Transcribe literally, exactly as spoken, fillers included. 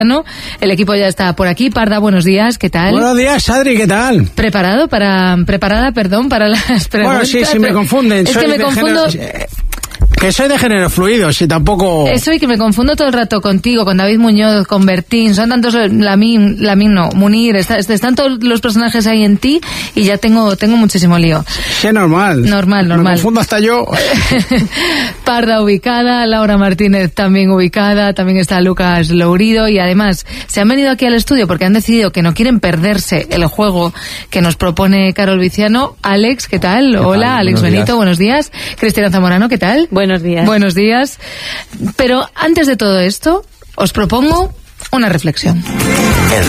¿no? El equipo ya está por aquí. Parda, buenos días, ¿qué tal? Buenos días, Adri, ¿qué tal? ¿Preparado para, preparada, perdón, para las preguntas? Bueno, sí, sí, me confunden. Es soy que me confundo... Género, que soy de género fluido, si tampoco... Eso y que me confundo todo el rato contigo, con David Muñoz, con Bertín, son tantos, Lamin, Lamin no, Munir, está, están todos los personajes ahí en ti y ya tengo tengo muchísimo lío. Sí, normal. Normal, normal. Me confundo hasta yo. Parda ubicada, Laura Martínez también ubicada, también está Lucas Lourido y además se han venido aquí al estudio porque han decidido que no quieren perderse el juego que nos propone Carol Viciano. Alex, ¿qué tal? ¿Qué Hola, tal? Alex buenos Benito, días. Buenos días. Cristina Zamorano, ¿qué tal? Buenos días. Buenos días. Pero antes de todo esto, os propongo una reflexión. El